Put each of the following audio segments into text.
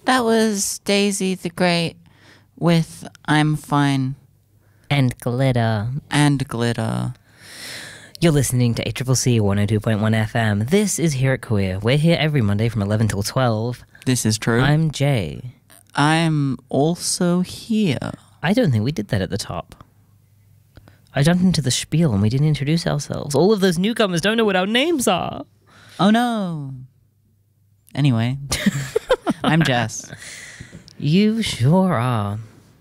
That was Daisy the Great with I'm Fine And glitter. and Glitter. You're listening to ACCC 102.1 FM. This is Here at Queer. We're here every Monday from 11 till 12. This is true. I'm Jay. I'm also here. I don't think we did that at the top. I jumped into the spiel and we didn't introduce ourselves. All of those newcomers don't know what our names are. Oh no. Anyway, I'm Jess. You sure are.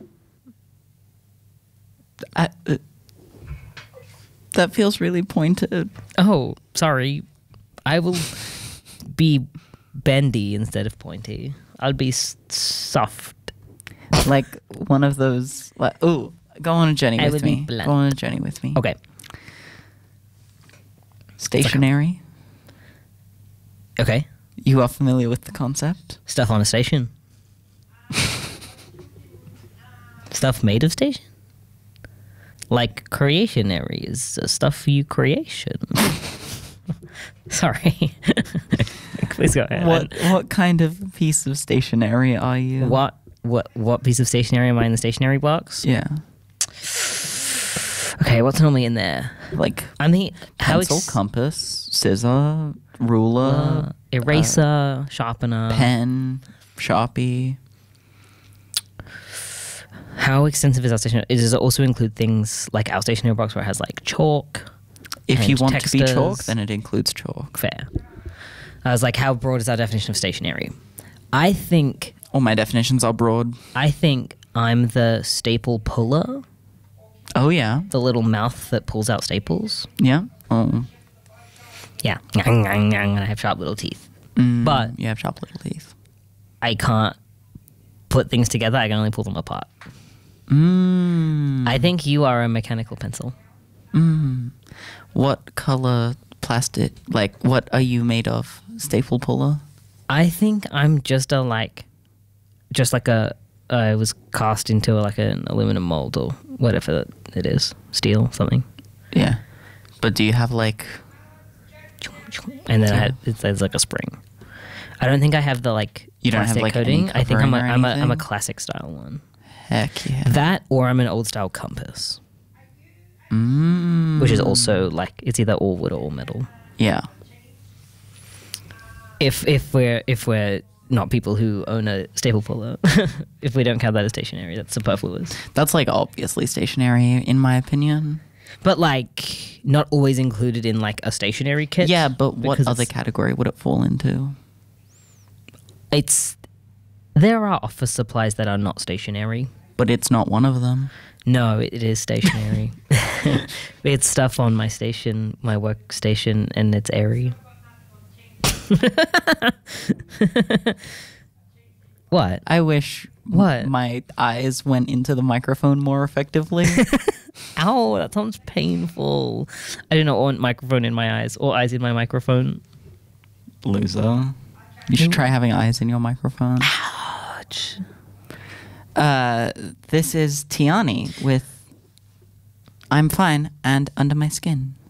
That feels really pointed. Oh, sorry. I will be bendy instead of pointy. I'll be soft. Like one of those. Ooh, go on a journey I with would be me. blunt. Go on a journey with me. Okay. Stationary. Okay. You are familiar with the concept? Stuff on a station. Stuff made of station. Like creationary is stuff you creation. Sorry. Please go ahead. What kind of piece of stationery are you? What piece of stationery am I in the stationery box? Yeah. Okay, what's normally in there? Like I mean, pencil, compass, scissor, ruler, eraser, sharpener, pen, Sharpie. How extensive is our stationery? Does it also include things like our stationery box where it has like chalk? If and you want to be texters? chalk, then it includes chalk. Fair. I was like, how broad is our definition of stationery? I think All my definitions are broad. I'm the staple puller, Oh yeah, the little mouth that pulls out staples. yeah. Oh, Yeah, and I have sharp little teeth. But you have sharp little teeth. I can't put things together. I can only pull them apart. I think you are a mechanical pencil. What color plastic? Like, what are you made of? Staple puller? I think I'm just I was cast into like an aluminum mold or whatever it is, steel something, Yeah. But do you have like? and then there's like a spring. I don't think I have the like You don't have, plastic like, any coating. I think covering or I'm a anything? classic style one. Heck yeah. That or I'm an old style compass, which is also like it's either all wood or all metal. Yeah. If we're not people who own a staple puller, if we don't count that as stationary, that's superfluous. That's like obviously stationary in my opinion. But like not always included in like a stationary kit. Yeah, but what because other it's- category would it fall into? There are office supplies that are not stationary. But it's not one of them. No, it is stationary. It's stuff on my station, my workstation, and it's airy. What? I wish What? my eyes went into the microphone more effectively. Ow, that sounds painful. I do not want microphone in my eyes or eyes in my microphone. Loser. You should try having eyes in your microphone. Ouch. This is Tiani with I'm Fine and Under My Skin.